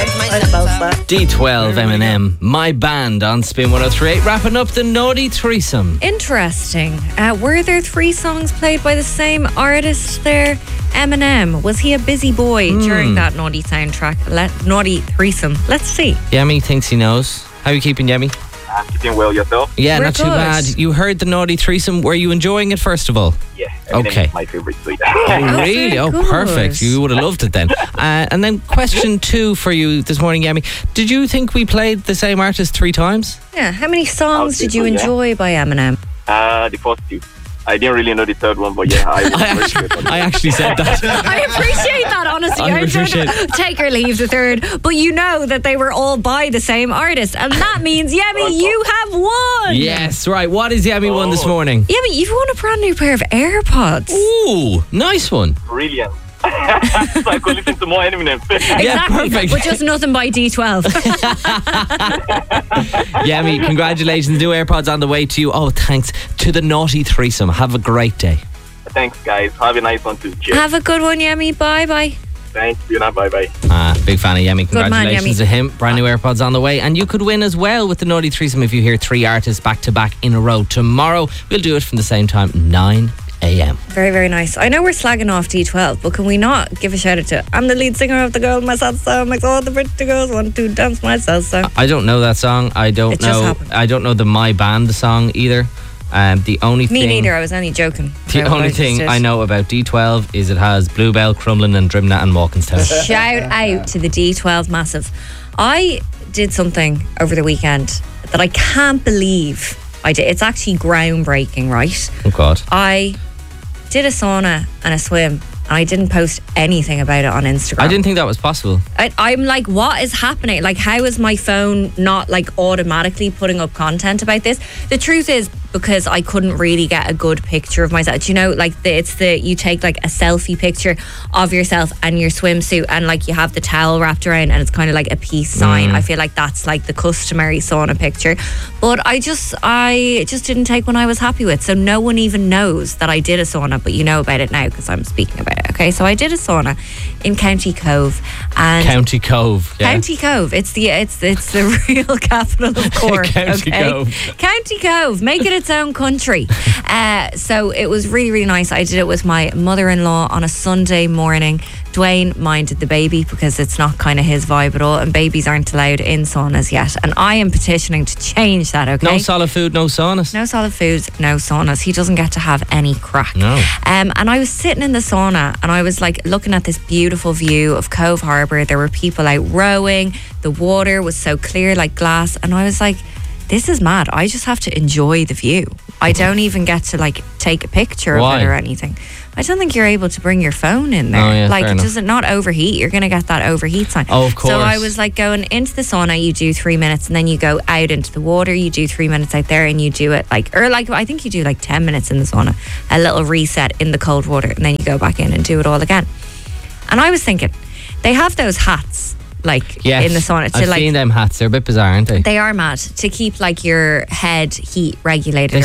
D12 Eminem, My Band on Spin 103.8, wrapping up the naughty threesome. Interesting. Were there 3 songs played by the same artist there? Eminem, was he a busy boy during that naughty soundtrack? Naughty threesome. Let's see. Yemi thinks he knows. How are you keeping, Yemi? Keeping well, yourself? Yeah, We're not too good. bad. You heard the naughty threesome. Were you enjoying it first of all? Yeah. Okay. My favorite sweet. Oh, really? Oh, good. perfect. You would have loved it then. And then question 2 for you this morning, Yemi. Did you think we played the same artist 3 times? Yeah, how many songs did you enjoy by Eminem? The first 2. I didn't really know the third one, but yeah, I actually said that. I appreciate that, honestly. I I appreciate don't take or leave the third, but you know that they were all by the same artist, and that means, Yemi, you have won. Yes, right. What is Yemi won this morning? Yemi, you've won a brand new pair of AirPods. Ooh, nice one. Brilliant. So I could listen to more Eminem. Yeah, Exactly, perfect. but just nothing by D12. Yemi, congratulations. New AirPods on the way to you. Oh, thanks to the naughty threesome. Have a great day. Thanks, guys. Have a nice one too. Cheers. Have a good one, Yemi. Bye-bye. Thanks. You know, bye-bye. Big fan of Yemi. Good man, Congratulations Yemi. to him. Brand new AirPods on the way. And you could win as well with the naughty threesome if you hear 3 artists back to back in a row tomorrow. We'll do it from the same time, 9 a.m. Very, very nice. I know we're slagging off D12, but can we not give a shout out to I'm the lead singer of the Girl My Salsa makes all the pretty girls want to dance my salsa. I don't know that song. I don't It just know. happened. I don't know the My Band song either. The only Me thing, neither, I was only joking. The only thing I know about D12 is it has Bluebell, Crumlin and Drimnagh and Walkinstown. Shout out to the D12 Massive. I did something over the weekend that I can't believe I did. It's actually groundbreaking, right? Oh God. I did a sauna and a swim, and I didn't post anything about it on Instagram. I didn't think that was possible. I'm like, what is happening? Like, how is my phone not like automatically putting up content about this? The truth is, because I couldn't really get a good picture of myself. Do you know, like you take like a selfie picture of yourself and your swimsuit, and like you have the towel wrapped around, and it's kind of like a peace sign. I feel like that's like the customary sauna picture, but I just didn't take one I was happy with. So no one even knows that I did a sauna, but you know about it now because I'm speaking about it. Okay, so I did a sauna in County Cove, and County Cove. Yeah. County Cove. It's the real capital of Cork. County okay? Cove. County Cove. Make it its own country. So it was really, really nice. I did it with my mother-in-law on a Sunday morning. Dwayne minded the baby because it's not kind of his vibe at all, and babies aren't allowed in saunas yet. And I am petitioning to change that. Okay. No solid food, no saunas. No solid foods, no saunas. He doesn't get to have any crack. No. And I was sitting in the sauna and I was like looking at this beautiful view of Cove Harbour. There were people out rowing. The water was so clear like glass. And I was like, this is mad. I just have to enjoy the view. I don't even get to like take a picture Why? of it or anything. I don't think you're able to bring your phone in there. Oh, yeah, like, fair enough. does it not overheat? You're going to get that overheat sign. Oh, of course. So I was like going into the sauna, you do 3 minutes, and then you go out into the water, you do 3 minutes out there, and you do it like I think you do like 10 minutes in the sauna, a little reset in the cold water, and then you go back in and do it all again. And I was thinking, they have those hats like Yes, in the sauna to I've like seen them hats. They're a bit bizarre, aren't they? they are mad to keep like your head heat regulated.